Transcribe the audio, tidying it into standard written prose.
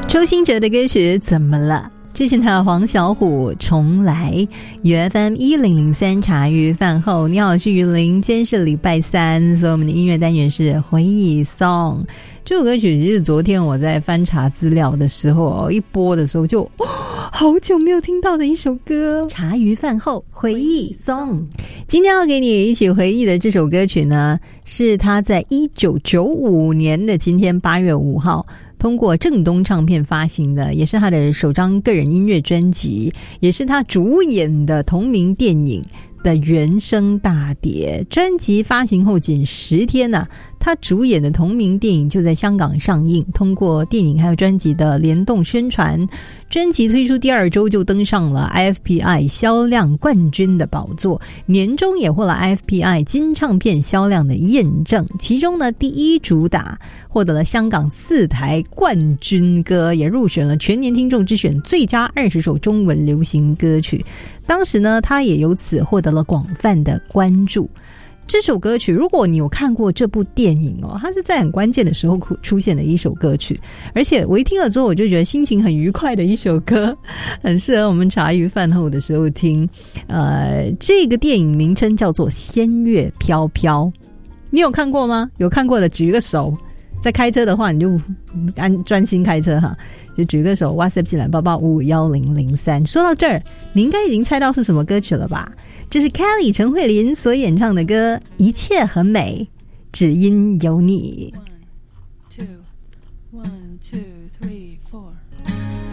周兴哲的歌曲怎么了？之前他黄小琥重来 UFM 1003茶余饭后，你好，我是于林，今天是礼拜三，所以我们的音乐单元是回忆 song。 这首歌曲其实昨天我在翻查资料的时候，一播的时候就好久没有听到的一首歌，茶余饭后回忆 song。 今天要给你一起回忆的这首歌曲呢，是他在1995年的今天8月5号通过正东唱片发行的，也是他的首张个人音乐专辑，也是他主演的同名电影的原声大碟。专辑发行后仅10天啊，他主演的同名电影就在香港上映。通过电影还有专辑的联动宣传，专辑推出第2周就登上了 IFPI 销量冠军的宝座，年终也获了 IFPI 金唱片销量的验证。其中呢，第1主打获得了香港4台冠军歌，也入选了全年听众之选最佳20首中文流行歌曲。当时呢，他也由此获得了广泛的关注。这首歌曲如果你有看过这部电影哦，它是在很关键的时候出现的一首歌曲，而且我一听了之后我就觉得心情很愉快的一首歌，很适合我们茶余饭后的时候听。这个电影名称叫做《仙乐飘飘》，你有看过吗？有看过的举个手，在开车的话你就专心开车哈，就举个手 WhatsApp 进来8851003。说到这儿你应该已经猜到是什么歌曲了吧？这是 Kelly 陈慧琳所演唱的歌《一切很美，只因有你》。 1 2 1 2